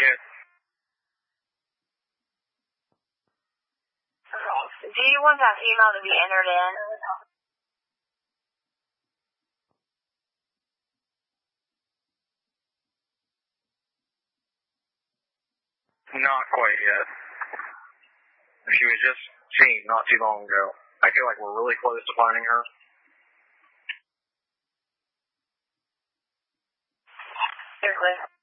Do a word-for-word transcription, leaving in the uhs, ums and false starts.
Yes. Do you want that email to be entered in? Not quite yet. She was just seen not too long ago. I feel like we're really close to finding her. Seriously.